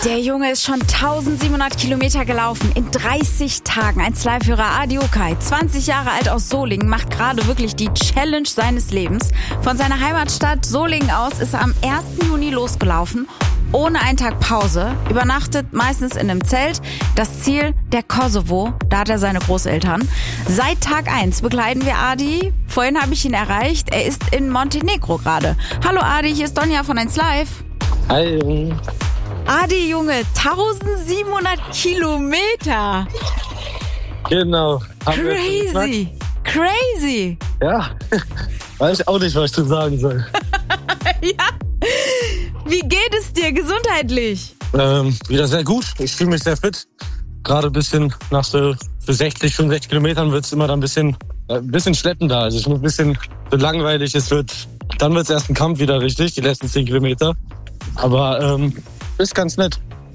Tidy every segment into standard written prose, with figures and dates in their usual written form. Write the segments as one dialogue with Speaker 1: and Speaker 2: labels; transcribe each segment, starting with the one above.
Speaker 1: Der Junge ist schon 1700 Kilometer gelaufen in 30 Tagen. Ein Slideführer Adi Okay, 20 Jahre alt aus Solingen, macht gerade wirklich die Challenge seines Lebens. Von seiner Heimatstadt Solingen aus ist er am 1. Juni losgelaufen, ohne einen Tag Pause, übernachtet meistens in einem Zelt. Das Ziel, der Kosovo, da hat er seine Großeltern. Seit Tag 1 begleiten wir Adi. Vorhin habe ich ihn erreicht, er ist in Montenegro gerade. Hallo Adi, hier ist Donja von 1Live.
Speaker 2: Hi.
Speaker 1: Adi, Junge, 1700 Kilometer.
Speaker 2: Genau.
Speaker 1: Crazy.
Speaker 2: Ja, weiß ich auch nicht, was ich zu sagen soll.
Speaker 1: Ja. Wie geht es dir gesundheitlich?
Speaker 2: Wieder sehr gut. Ich fühle mich sehr fit. Gerade ein bisschen nach so für 60, 65 Kilometern wird es immer dann ein bisschen schleppender. Also ich muss ein bisschen so langweilig. Dann wird es erst ein Kampf wieder richtig, die letzten 10 Kilometer. Aber ist ganz nett.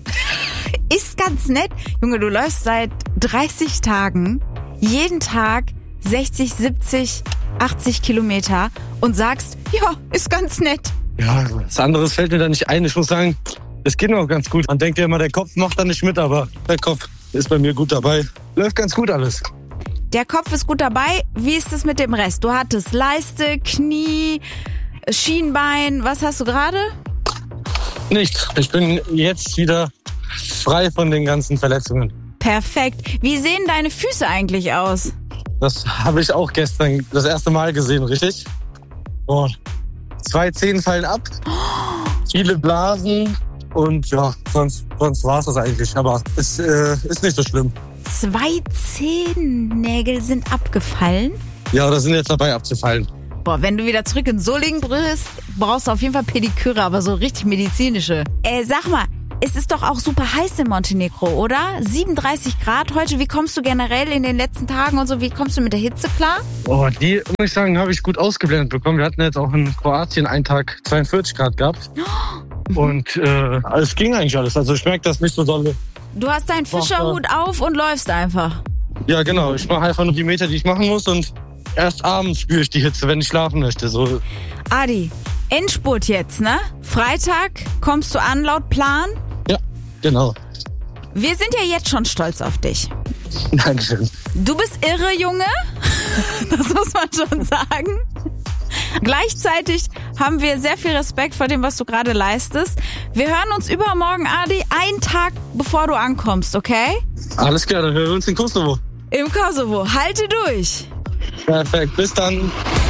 Speaker 1: Ist ganz nett? Junge, du läufst seit 30 Tagen, jeden Tag 60, 70, 80 Kilometer und sagst, ja, ist ganz nett.
Speaker 2: Ja, was anderes fällt mir da nicht ein. Ich muss sagen, es geht noch ganz gut. Man denkt ja immer, der Kopf macht da nicht mit, aber der Kopf ist bei mir gut dabei. Läuft ganz gut alles.
Speaker 1: Der Kopf ist gut dabei. Wie ist es mit dem Rest? Du hattest Leiste, Knie, Schienbein. Was hast du gerade?
Speaker 2: Nichts. Ich bin jetzt wieder frei von den ganzen Verletzungen.
Speaker 1: Perfekt. Wie sehen deine Füße eigentlich aus?
Speaker 2: Das habe ich auch gestern das erste Mal gesehen, richtig? Oh, 2 Zehen fallen ab, viele Blasen und ja, sonst war es das eigentlich. Aber es ist nicht so schlimm.
Speaker 1: 2 Zehennägel sind abgefallen?
Speaker 2: Ja, oder sind jetzt dabei abzufallen.
Speaker 1: Boah, wenn du wieder zurück in Solingen bist, brauchst du auf jeden Fall Pediküre, aber so richtig medizinische. Sag mal, es ist doch auch super heiß in Montenegro, oder? 37 Grad heute. Wie kommst du generell in den letzten Tagen und so? Wie kommst du mit der Hitze klar?
Speaker 2: Oh, die, muss ich sagen, habe ich gut ausgeblendet bekommen. Wir hatten jetzt auch in Kroatien einen Tag 42 Grad gehabt. Und es ging eigentlich alles. Also ich merke das nicht so dolle.
Speaker 1: Du hast deinen Fischerhut auf und läufst einfach.
Speaker 2: Ja, genau. Ich mache einfach nur die Meter, die ich machen muss und erst abends spüre ich die Hitze, wenn ich schlafen möchte. So.
Speaker 1: Adi, Endspurt jetzt, ne? Freitag kommst du an laut Plan?
Speaker 2: Ja, genau.
Speaker 1: Wir sind ja jetzt schon stolz auf dich.
Speaker 2: Dankeschön.
Speaker 1: Du bist irre, Junge. Das muss man schon sagen. Gleichzeitig haben wir sehr viel Respekt vor dem, was du gerade leistest. Wir hören uns übermorgen, Adi, einen Tag bevor du ankommst, okay?
Speaker 2: Alles klar, dann hören wir uns in Kosovo.
Speaker 1: Im Kosovo. Halte durch.
Speaker 2: Perfekt, bis dann.